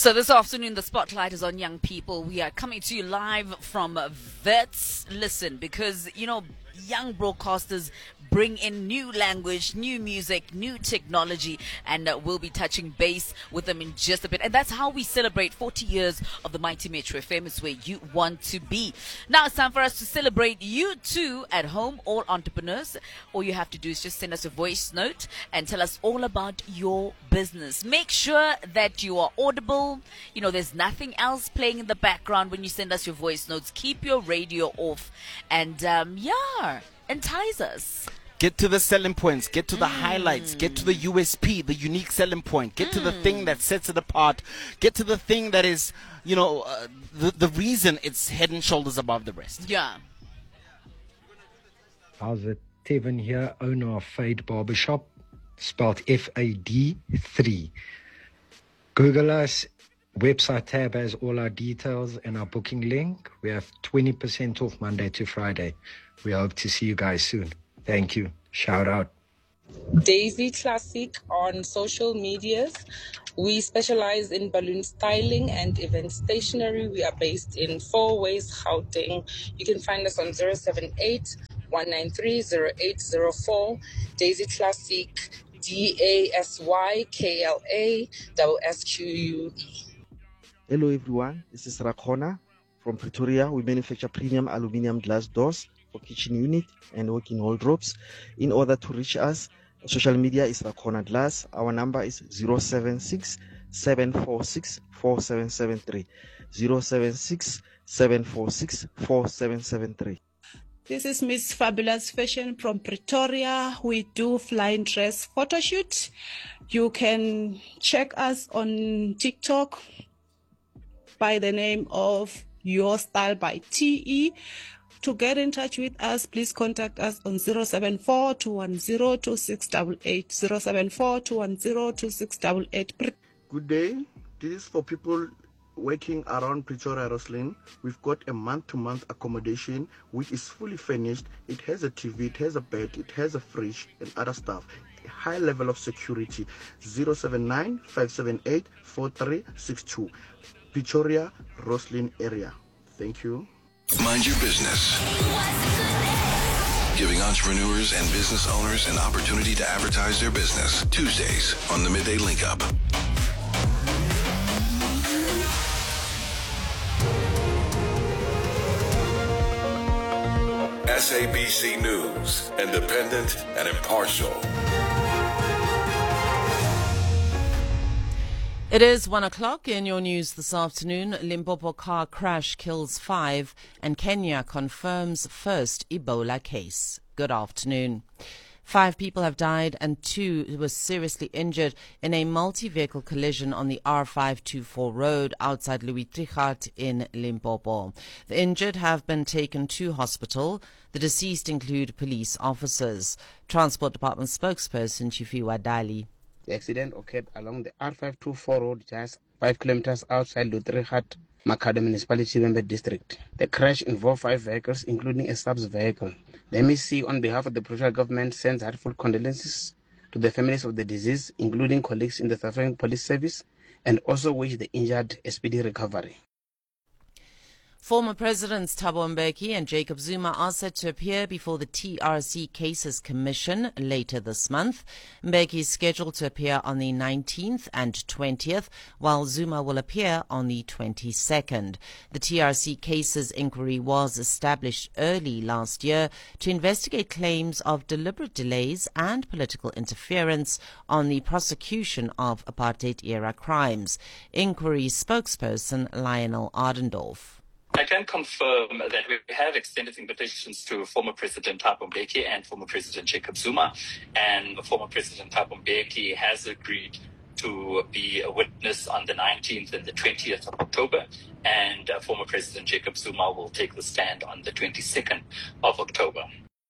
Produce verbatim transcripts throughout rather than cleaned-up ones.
So this afternoon, the spotlight is on young people. We are coming to you live from Vets Listen because, you know, young broadcasters bring in new language, new music, new technology, and uh, we'll be touching base with them in just a bit. And that's how we celebrate forty years of the Mighty Metro F M. It's where you want to be. Now it's time for us to celebrate you too at home, all entrepreneurs. All you have to do is just send us a voice note and tell us all about your business. Make sure that you are audible. You know, there's nothing else playing in the background when you send us your voice notes. Keep your radio off and, um, yeah, entice us. Get to the selling points, get to the mm. highlights, get to the U S P, the unique selling point, get mm. to the thing that sets it apart, get to the thing that is, you know, uh, the, the reason it's head and shoulders above the rest. Yeah. How's it? Tevin here, owner of Fade Barbershop, spelled F A D three. Google us, website tab has all our details and our booking link. We have twenty percent off Monday to Friday. We hope to see you guys soon. Thank you. Shout out. Daisy Classic on social medias. We specialize in balloon styling and event stationery. We are based in Four Ways, Gauteng. You can find us on zero seven eight, one nine three, zero eight zero four. Daisy Classic, D A S Y K L A S Q U E. Hello everyone, this is Rakona from Pretoria. We manufacture premium aluminium glass doors for kitchen unit and working wardrobes. In order to reach us, social media is Rakona Glass. Our number is zero seven six, seven four six, four seven seven three. zero seven six, seven four six, four seven seven three. This is Miss Fabulous Fashion from Pretoria. We do flying dress photo shoot. You can check us on TikTok by the name of Your Style by T E. To get in touch with us, please contact us on zero seven four, two one zero, two six eight eight, zero seven four, two one zero, two six eight eight. Good day. This is for people working around Pretoria, Roslyn. We've got a month-to-month accommodation which is fully furnished. It has a T V, it has a bed, it has a fridge and other stuff. A high level of security. zero seven nine, five seven eight, four three six two. Pretoria, Roslyn area. Thank you. Mind your business. Giving entrepreneurs and business owners an opportunity to advertise their business. Tuesdays on the Midday Link Up. S A B C News, independent and impartial. It is one o'clock in your news this afternoon. Limpopo car crash kills five and Kenya confirms first Ebola case. Good afternoon. Five people have died and two were seriously injured in a multi-vehicle collision on the R five twenty-four road outside Louis Trichardt in Limpopo. The injured have been taken to hospital. The deceased include police officers. Transport Department spokesperson Chifiwa Dali. The accident occurred along the R five twenty-four road just five kilometers outside Lutrihat, Makhado Municipality, Vhembe District. The crash involved five vehicles, including a subs vehicle. The M E C, on behalf of the Pretoria government, sends heartfelt condolences to the families of the deceased, including colleagues in the South African Police Service, and also wish the injured a speedy recovery. Former Presidents Thabo Mbeki and Jacob Zuma are set to appear before the T R C Cases Commission later this month. Mbeki is scheduled to appear on the nineteenth and twentieth, while Zuma will appear on the twenty-second. The T R C Cases Inquiry was established early last year to investigate claims of deliberate delays and political interference on the prosecution of apartheid-era crimes. Inquiry spokesperson Lionel Ardendorf. I can confirm that we have extended invitations to former President Thabo Mbeki and former President Jacob Zuma, and former President Thabo Mbeki has agreed to be a witness on the nineteenth and the twentieth of October, and uh, former President Jacob Zuma will take the stand on the twenty-second of October.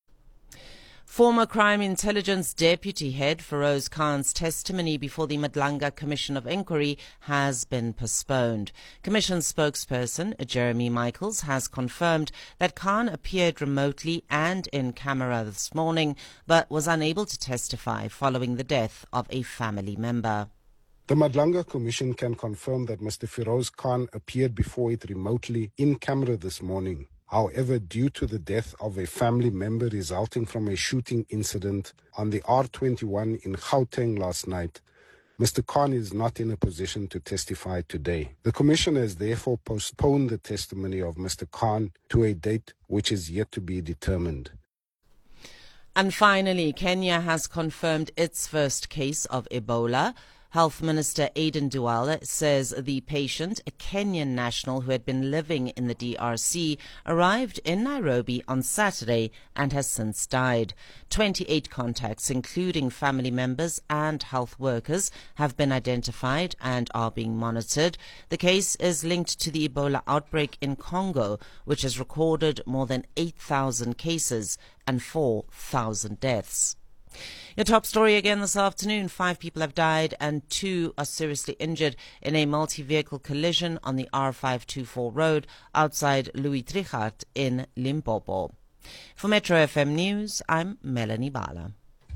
Former Crime Intelligence Deputy Head Feroz Khan's testimony before the Madlanga Commission of Inquiry has been postponed. Commission spokesperson Jeremy Michaels has confirmed that Khan appeared remotely and in camera this morning, but was unable to testify following the death of a family member. The Madlanga Commission can confirm that Mister Feroz Khan appeared before it remotely in camera this morning. However, due to the death of a family member resulting from a shooting incident on the R twenty-one in Gauteng last night, Mister Khan is not in a position to testify today. The Commission has therefore postponed the testimony of Mister Khan to a date which is yet to be determined. And finally, Kenya has confirmed its first case of Ebola. Health Minister Aden Duale says the patient, a Kenyan national who had been living in the D R C, arrived in Nairobi on Saturday and has since died. twenty-eight contacts, including family members and health workers, have been identified and are being monitored. The case is linked to the Ebola outbreak in Congo, which has recorded more than eight thousand cases and four thousand deaths. Your top story again this afternoon. Five people have died and two are seriously injured in a multi-vehicle collision on the R five twenty-four road outside Louis Trichardt in Limpopo. For Metro F M News, I'm Melanie Bala.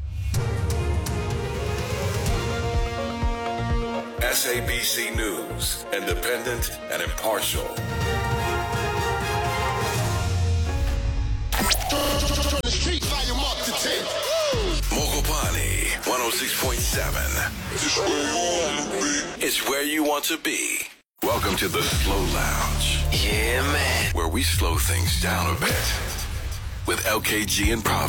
S A B C News, independent and impartial. The street volume up to ten. Mokopani, one oh six point seven. It's where you want to be. It's where you want to be. Welcome to the Slow Lounge. Yeah, man. Where we slow things down a bit. With L K G and Prov.